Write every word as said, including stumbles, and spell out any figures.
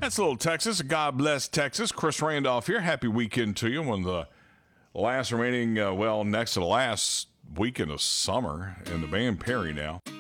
That's a little Texas. God bless Texas. Chris Randolph here. Happy weekend to you. One of the last remaining, uh, well, next to the last weekend of summer in the band Perry now.